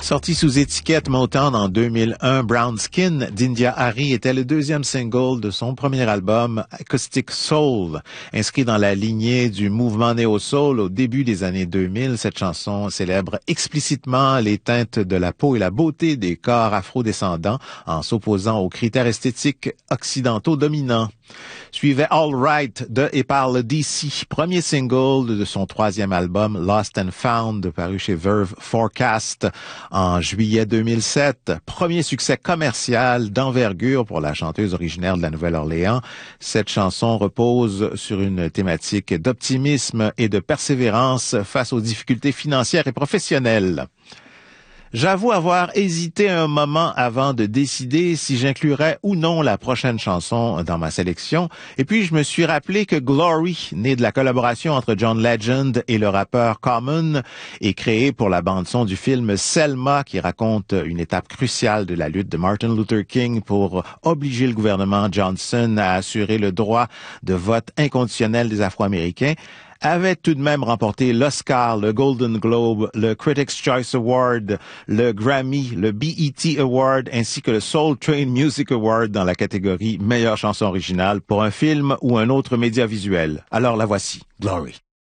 Sorti sous étiquette Motown en 2001, Brown Skin d'India Ari était le deuxième single de son premier album Acoustic Soul. Inscrit dans la lignée du mouvement néo-soul au début des années 2000, cette chanson célèbre explicitement les teintes de la peau et la beauté des corps afro-descendants en s'opposant aux critères esthétiques occidentaux dominants. Suivait All Right de et par le DC, premier single de son troisième album Lost and Found, paru chez Verve Forecast en juillet 2007. Premier succès commercial d'envergure pour la chanteuse originaire de la Nouvelle-Orléans. Cette chanson repose sur une thématique d'optimisme et de persévérance face aux difficultés financières et professionnelles. J'avoue avoir hésité un moment avant de décider si j'inclurais ou non la prochaine chanson dans ma sélection. Et puis, je me suis rappelé que Glory, né de la collaboration entre John Legend et le rappeur Common, est créé pour la bande-son du film Selma, qui raconte une étape cruciale de la lutte de Martin Luther King pour obliger le gouvernement Johnson à assurer le droit de vote inconditionnel des Afro-Américains, avait tout de même remporté l'Oscar, le Golden Globe, le Critics' Choice Award, le Grammy, le BET Award ainsi que le Soul Train Music Award dans la catégorie meilleure chanson originale pour un film ou un autre média visuel. Alors la voici, Glory.